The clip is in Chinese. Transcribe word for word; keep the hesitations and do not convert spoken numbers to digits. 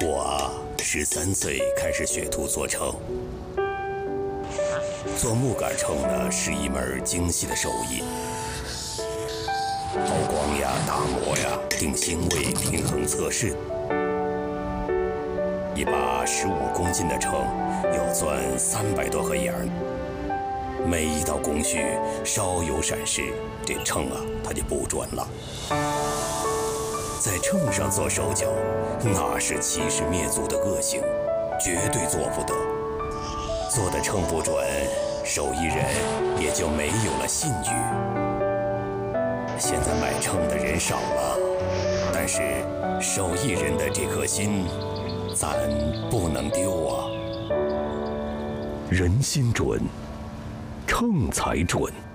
我啊，十三岁开始学徒做秤。做木杆秤呢，是一门精细的手艺，抛光呀、打磨呀、定星位、平衡测试。一把十五公斤的秤要钻三百多个眼儿，每一道工序稍有闪失，这秤啊它就不准了。在秤上做手脚，那是欺师灭祖的恶行，绝对做不得。做的秤不准，手艺人也就没有了信誉。现在买秤的人少了，但是手艺人的这颗心，咱不能丢啊。 人心准，秤才准。